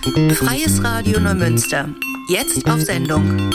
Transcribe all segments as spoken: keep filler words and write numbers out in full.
Freies Radio Neumünster. Jetzt auf Sendung.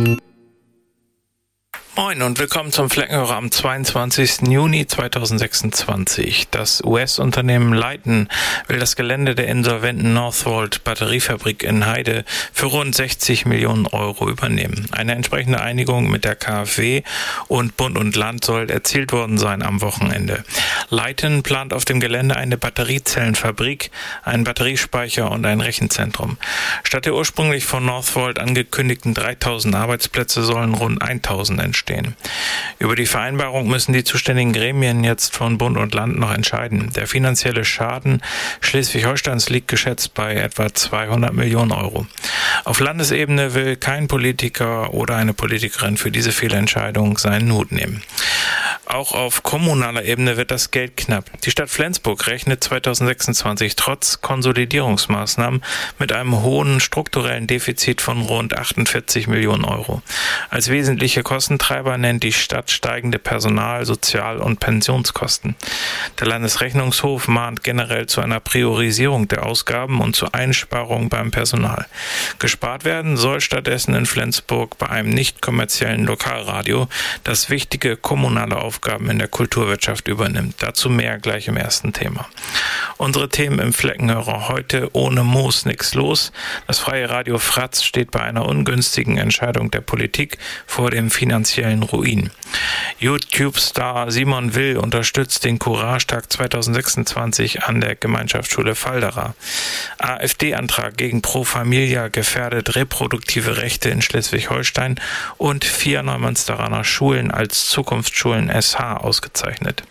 Moin und willkommen zum Fleckenhörer am zweiundzwanzigsten Juni zweitausendsechsundzwanzig. Das U S-Unternehmen Lyten will das Gelände der insolventen Northvolt Batteriefabrik in Heide für rund sechzig Millionen Euro übernehmen. Eine entsprechende Einigung mit der K f W und Bund und Land soll erzielt worden sein am Wochenende. Lyten plant auf dem Gelände eine Batteriezellenfabrik, einen Batteriespeicher und ein Rechenzentrum. Statt der ursprünglich von Northvolt angekündigten dreitausend Arbeitsplätze sollen rund tausend entstehen. Über die Vereinbarung müssen die zuständigen Gremien jetzt von Bund und Land noch entscheiden. Der finanzielle Schaden Schleswig-Holsteins liegt geschätzt bei etwa zweihundert Millionen Euro. Auf Landesebene will kein Politiker oder eine Politikerin für diese Fehlentscheidung seinen Hut nehmen. Auch auf kommunaler Ebene wird das Geld knapp. Die Stadt Flensburg rechnet zweitausendsechsundzwanzig trotz Konsolidierungsmaßnahmen mit einem hohen strukturellen Defizit von rund achtundvierzig Millionen Euro. Als wesentliche Kostentreiber nennt die Stadt steigende Personal-, Sozial- und Pensionskosten. Der Landesrechnungshof mahnt generell zu einer Priorisierung der Ausgaben und zu Einsparungen beim Personal. Gespart werden soll stattdessen in Flensburg bei einem nicht kommerziellen Lokalradio, das wichtige kommunale Aufgaben in der Kulturwirtschaft übernimmt. Dazu mehr gleich im ersten Thema. Unsere Themen im Fleckenhörer heute: ohne Moos nix los. Das freie Radio Fratz steht bei einer ungünstigen Entscheidung der Politik vor dem finanziellen Ruin. YouTube-Star Simon Will unterstützt den Courage-Tag zweitausendsechsundzwanzig an der Gemeinschaftsschule Valdera. AfD-Antrag gegen Pro Familia gefährdet reproduktive Rechte in Schleswig-Holstein und vier Neumünsteraner Schulen als Zukunftsschulen S H ausgezeichnet.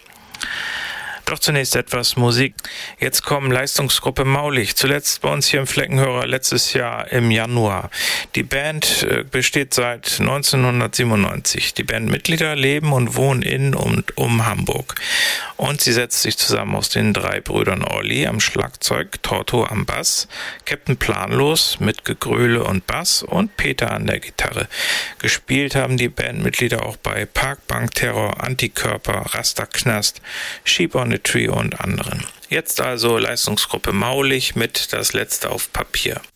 Doch zunächst etwas Musik. Jetzt kommen Leistungsgruppe Maulich, zuletzt bei uns hier im Fleckenhörer letztes Jahr im Januar. Die Band besteht seit neunzehnhundertsiebenundneunzig. Die Bandmitglieder leben und wohnen in und um Hamburg. Und sie setzt sich zusammen aus den drei Brüdern Olli am Schlagzeug, Torto am Bass, Captain Planlos mit Gegröle und Bass und Peter an der Gitarre. Gespielt haben die Bandmitglieder auch bei Parkbank Terror, Antikörper, Rasterknast, Sheep on the Tree und anderen. Jetzt also Leistungsgruppe Maulich mit Das Letzte auf Papier.